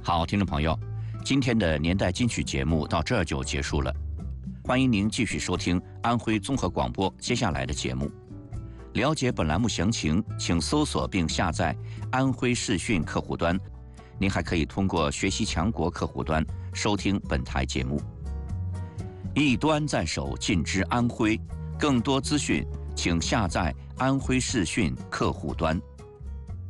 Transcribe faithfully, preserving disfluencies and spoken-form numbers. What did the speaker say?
好，听众朋友，今天的年代金曲节目到这儿就结束了。欢迎您继续收听安徽综合广播接下来的节目。了解本栏目详情，请搜索并下载安徽视讯客户端。您还可以通过学习强国客户端收听本台节目。一端在手，尽知安徽。更多资讯，请下载安徽视讯客户端。